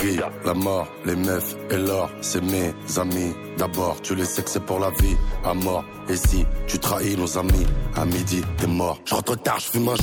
vie, la mort, les meufs et l'or, c'est mes amis. D'abord, tu les sais que c'est pour la vie, à mort. Et si tu trahis nos amis, à midi, t'es mort. Je rentre tard, je fume un